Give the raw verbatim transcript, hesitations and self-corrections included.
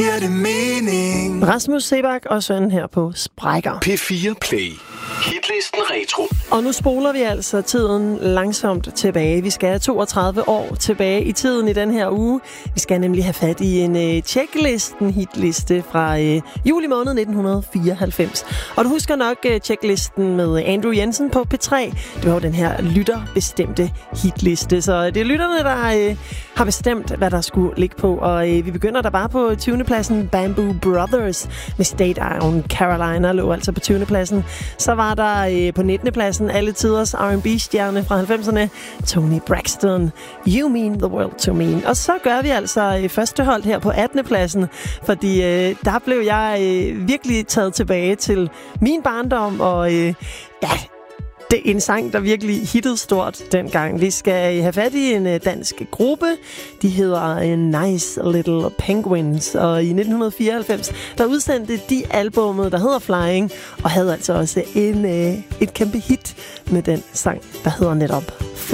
giver det mening. Rasmus Seebach og sønnen her på Sprækker. P fire Play. Hitlisten Retro. Og nu spoler vi altså tiden langsomt tilbage. Vi skal toogtredive år tilbage i tiden i den her uge. Vi skal nemlig have fat i en øh, checklisten hitliste fra øh, juli måned nitten fireoghalvfems. Og du husker nok øh, checklisten med Andrew Jensen på P tre. Det var jo den her lytterbestemte hitliste. Så det er lytterne, der øh, har bestemt, hvad der skulle ligge på. Og øh, vi begynder der bare på tyvende pladsen. Bamboo Brothers med State Island Carolina lå altså på tyvende pladsen. Så var der øh, på nittende pladsen alle tiders R and B-stjerne fra halvfemserne, Toni Braxton, You Mean the World to Me. Og så gør vi altså øh, første hold her på attende pladsen, fordi øh, der blev jeg øh, virkelig taget tilbage til min barndom, og øh, ja, det er en sang, der virkelig hittede stort dengang. Vi skal have fat i en dansk gruppe. De hedder Nice Little Penguins. Og i nitten fireoghalvfems, der udsendte de albummet, der hedder Flying, og havde altså også en, et kæmpe hit med den sang, der hedder netop